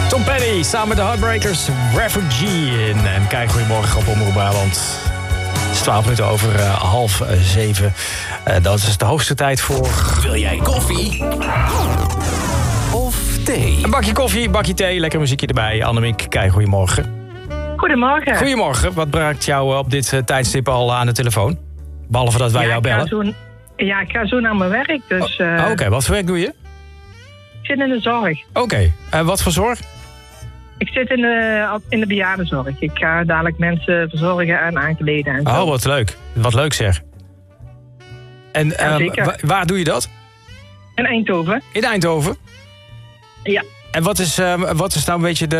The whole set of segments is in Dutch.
Tom Petty samen met de Heartbreakers, Refugee. En kijk, goedemorgen op Omroep Brabant. Het is 12 minuten over 6:30. Dat is de hoogste tijd voor... Wil jij koffie? Of thee? Een bakje koffie, een bakje thee, lekker muziekje erbij. Annemiek, kijk, goedemorgen. Goedemorgen. Goedemorgen. Wat braakt jou op dit tijdstip al aan de telefoon? Behalve dat wij jou bellen. Ik ga zo naar mijn werk. Dus, Oké, wat voor werk doe je? Ik zit in de zorg. Oké, wat voor zorg? Ik zit in de bejaardenzorg. Ik ga dadelijk mensen verzorgen en aankleden. En zo. Oh, wat leuk. Wat leuk zeg. En zeker. waar doe je dat? In Eindhoven. In Eindhoven? Ja. En wat is nou een beetje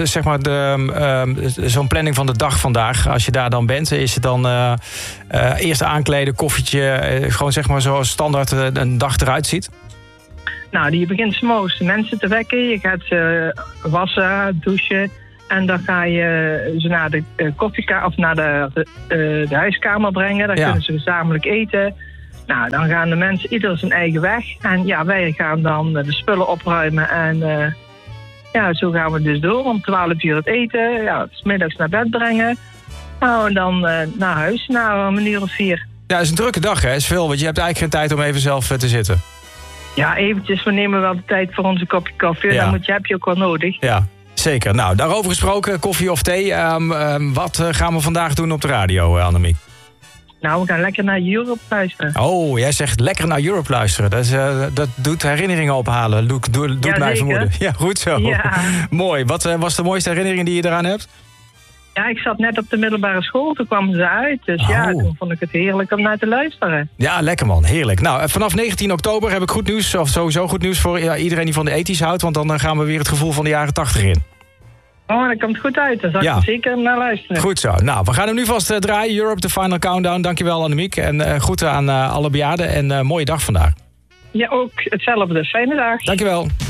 zo'n planning van de dag vandaag? Als je daar dan bent, is het dan eerst aankleden, koffietje, gewoon zeg maar zoals standaard een dag eruit ziet? Nou, je begint 's morgens de mensen te wekken. Je gaat ze wassen, douchen. En dan ga je ze naar de koffiekamer of naar de huiskamer brengen. Dan kunnen ze gezamenlijk eten. Nou, dan gaan de mensen ieder zijn eigen weg. En ja, wij gaan dan de spullen opruimen. En zo gaan we dus door. Om 12 uur het eten. Ja, 's middags naar bed brengen. Nou, en dan naar huis, na een uur of 4. Ja, het is een drukke dag, hè? Is veel, want je hebt eigenlijk geen tijd om even zelf te zitten. Ja, eventjes, we nemen wel de tijd voor onze kopje koffie. Ja. Dan heb je ook wel nodig. Ja, zeker. Nou, daarover gesproken, koffie of thee. Wat gaan we vandaag doen op de radio, Annemiek? Nou, we gaan lekker naar Europe luisteren. Oh, jij zegt lekker naar Europe luisteren. Dat doet herinneringen ophalen. Doet mij zeker. vermoeden. Ja, goed zo. Ja. Mooi. Wat was de mooiste herinnering die je eraan hebt? Ja, ik zat net op de middelbare school, toen kwamen ze uit. Dus toen vond ik het heerlijk om naar te luisteren. Ja, lekker man, heerlijk. Nou, vanaf 19 oktober heb ik goed nieuws, of sowieso goed nieuws voor iedereen die van de ethisch houdt. Want dan gaan we weer het gevoel van de jaren 80 in. Oh, dat komt goed uit. Dan zal ik er zeker naar luisteren. Goed zo. Nou, we gaan hem nu vast draaien. Europe, The Final Countdown. Dankjewel, Annemiek. En groeten aan alle bejaarden. En mooie dag vandaag. Ja, ook hetzelfde. Fijne dag. Dankjewel.